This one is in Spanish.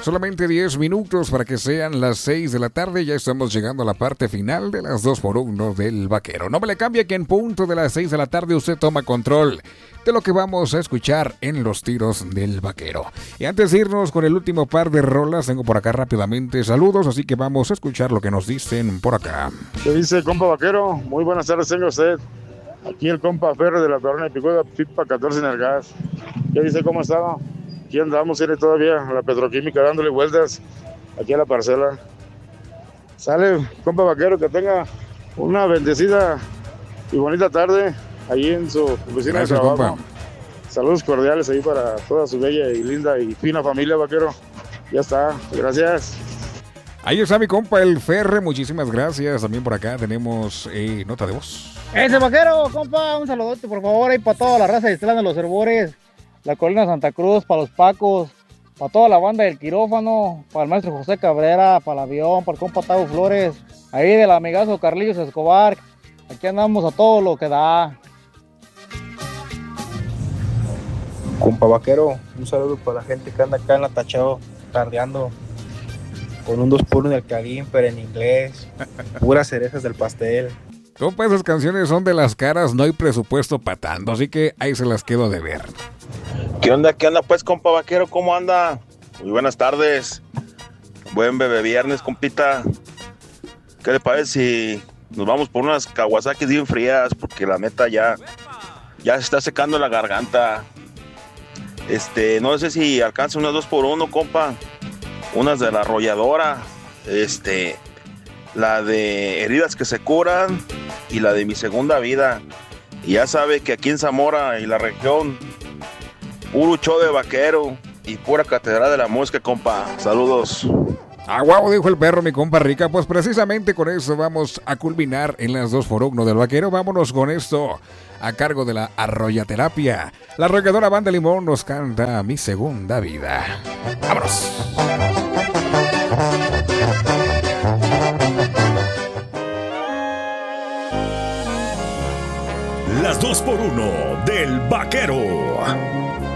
Solamente 10 minutos para que sean las 6 de la tarde. Ya estamos llegando a la parte final de las 2x1 del Vaquero. No me le cambie que en punto de las 6 de la tarde usted toma control de lo que vamos a escuchar en los tiros del Vaquero. Y antes de irnos con el último par de rolas, tengo por acá rápidamente saludos, así que vamos a escuchar lo que nos dicen por acá. ¿Qué dice, compa Vaquero? Muy buenas tardes, tenga usted. Aquí el compa Ferre de la Corona de Picuda, Pipa 14 en el gas. ¿Qué dice, cómo está? Aquí andamos, tiene todavía la petroquímica dándole vueltas aquí a la parcela. Sale, compa Vaquero, que tenga una bendecida y bonita tarde ahí en su oficina. Gracias, de trabajo. compa. Saludos cordiales ahí para toda su bella y linda y fina familia, Vaquero. Ya está, gracias. Ahí está mi compa el Ferre, muchísimas gracias. También por acá tenemos nota de voz. Ese Vaquero, compa, un saludote por favor ahí para toda la raza de Estrella de los Herbores, la Colina Santa Cruz, para los Pacos, para toda la banda del Quirófano, para el maestro José Cabrera, para el avión, para el compa Tavo Flores, ahí del amigazo Carlillos Escobar. Aquí andamos a todo lo que da. Compa Vaquero, un saludo para la gente que anda acá en la Tachao, tardeando con un 2x1 del Caguín, pero en inglés, puras cerezas del pastel. Compa, esas canciones son de las caras, no hay presupuesto para tanto, así que ahí se las quedo de ver. ¿Qué onda pues, compa Vaquero? ¿Cómo anda? Muy buenas tardes. Buen bebé viernes, compita. ¿Qué le parece si nos vamos por unas Kawasaki bien frías? Porque la neta ya se está secando la garganta. No sé si alcanza unas 2x1, compa. Unas de la arrolladora. La de heridas que se curan y la de mi segunda vida. Y ya sabe que aquí en Zamora y la región, puro show de vaquero y pura catedral de la música, compa. Saludos. Ah, guau, dijo el perro, mi compa rica. Pues precisamente con eso vamos a culminar en las 2x1 del Vaquero. Vámonos con esto a cargo de la Arroyaterapia. La arrolladora Banda Limón nos canta Mi Segunda Vida. ¡Vámonos! Las 2x1 del Vaquero.